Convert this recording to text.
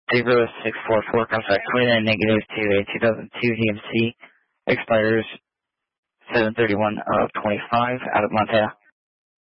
0644, contract 29 negative to a 2002 GMC, expires 7/31 of 25 out of Montana.